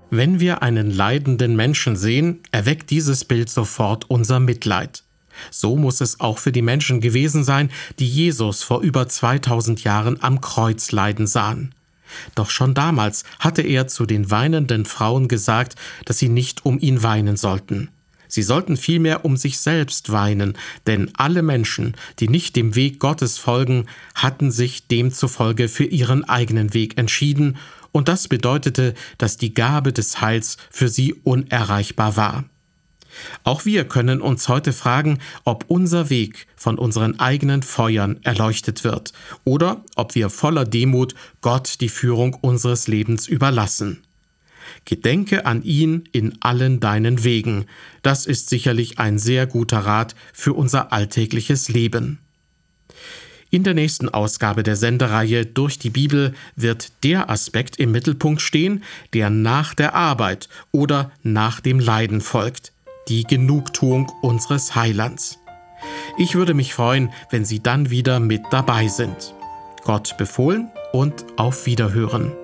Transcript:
Wenn wir einen leidenden Menschen sehen, erweckt dieses Bild sofort unser Mitleid. So muss es auch für die Menschen gewesen sein, die Jesus vor über 2000 Jahren am Kreuz leiden sahen. Doch schon damals hatte er zu den weinenden Frauen gesagt, dass sie nicht um ihn weinen sollten. Sie sollten vielmehr um sich selbst weinen, denn alle Menschen, die nicht dem Weg Gottes folgen, hatten sich demzufolge für ihren eigenen Weg entschieden, und das bedeutete, dass die Gabe des Heils für sie unerreichbar war. Auch wir können uns heute fragen, ob unser Weg von unseren eigenen Feuern erleuchtet wird oder ob wir voller Demut Gott die Führung unseres Lebens überlassen. Gedenke an ihn in allen deinen Wegen. Das ist sicherlich ein sehr guter Rat für unser alltägliches Leben. In der nächsten Ausgabe der Sendereihe Durch die Bibel wird der Aspekt im Mittelpunkt stehen, der nach der Arbeit oder nach dem Leiden folgt: die Genugtuung unseres Heilands. Ich würde mich freuen, wenn Sie dann wieder mit dabei sind. Gott befohlen und auf Wiederhören.